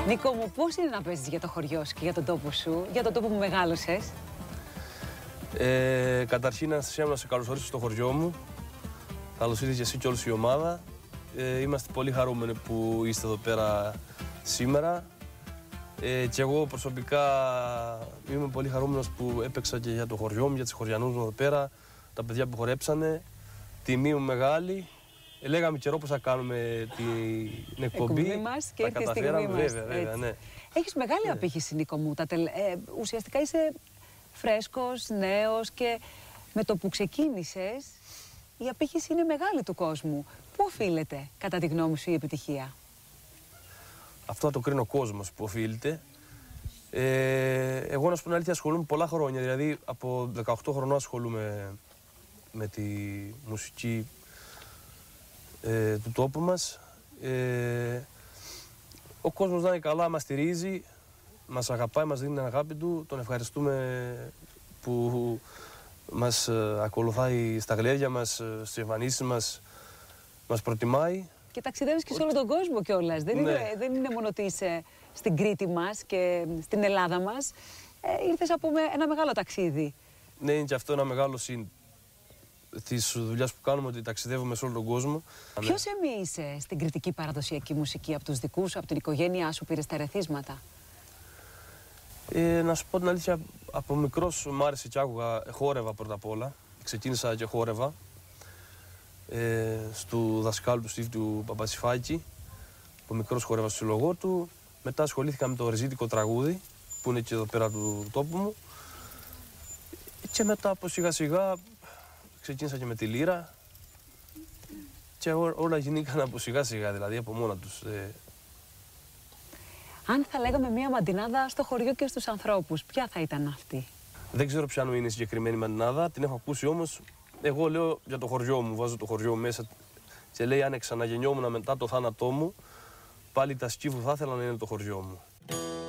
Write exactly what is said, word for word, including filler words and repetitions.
Νίκο μου, πώς είναι να παίζεις για το χωριό σου και για τον τόπο σου, για τον τόπο που μεγάλωσες? Ε, καταρχήν, Αναστασία μου, να σε καλωσορίσω στο χωριό μου. Καλώς ήρθες και εσύ και όλη η ομάδα. Ε, είμαστε πολύ χαρούμενοι που είστε εδώ πέρα σήμερα. Ε, και εγώ προσωπικά είμαι πολύ χαρούμενος που έπαιξα και για το χωριό μου, για τις χωριανούς μου εδώ πέρα, τα παιδιά που χορέψανε. Τιμή μου μεγάλη. Ε, λέγαμε καιρό πώς θα κάνουμε την εκπομπή. Εκπομπή μας και τα ήρθε η στιγμή καταφέραμε, μας. βέβαια, βέβαια, ναι. Έχεις μεγάλη Ναι. απήχηση, Νίκο μου. Τα τελ... ε, ουσιαστικά είσαι φρέσκος, νέος και με το που ξεκίνησες η απήχηση είναι μεγάλη του κόσμου. Πού οφείλεται, κατά τη γνώμη σου, η επιτυχία? Αυτό θα το κρίνει ο κόσμος που οφείλεται. Ε, εγώ, να σου πω την αλήθεια, ασχολούμαι πολλά χρόνια. Δηλαδή, από δεκαοκτώ χρονών ασχολούμαι με τη μουσική ε, του τόπου μας. Ε, ο κόσμος να είναι καλά, μας στηρίζει, μας αγαπάει, μας δίνει την αγάπη του. Τον ευχαριστούμε που μας ε, ακολουθάει στα γλέρια μας, στις εμφανίσεις μας, μας προτιμάει. Και ταξιδεύεις και σε όλο τον κόσμο κιόλας. Δεν, Ναι. είναι, δεν είναι μόνο ότι είσαι στην Κρήτη μας και στην Ελλάδα μας. Ε, ήρθες από με ένα μεγάλο ταξίδι. Ναι, είναι και αυτό ένα μεγάλο συν της δουλειάς που κάνουμε, ότι ταξιδεύουμε σε όλο τον κόσμο. Ποιος εμείς είσαι στην κρητική παραδοσιακή μουσική, από τους δικούς σου, από την οικογένειά σου, πήρες τα ερεθίσματα? Ε, να σου πω την αλήθεια, από μικρός μου άρεσε και άκουγα, χόρευα πρώτα απ' όλα. Ξεκίνησα και χόρευα ε, στου δασκάλου του Στίβ του Παπατσιφάκη. Από μικρός χόρευα στο σύλλογό του. Μετά ασχολήθηκα με το ριζίτικο τραγούδι, που είναι και εδώ πέρα του τόπου μου. Και μετά από σιγά σιγά ξεκίνησα και με τη λύρα. Και ό, όλα γινήκαν από σιγά σιγά, δηλαδή από μόνα τους. Ε, Αν θα λέγαμε μία μαντινάδα στο χωριό και στους ανθρώπους, ποια θα ήταν αυτή? Δεν ξέρω ποιανού είναι η συγκεκριμένη μαντινάδα, την έχω ακούσει όμως. Εγώ λέω για το χωριό μου, βάζω το χωριό μου μέσα και λέει αν ξαναγεννιόμουν μετά το θάνατό μου, πάλι τα σκύβου θα ήθελα να είναι το χωριό μου.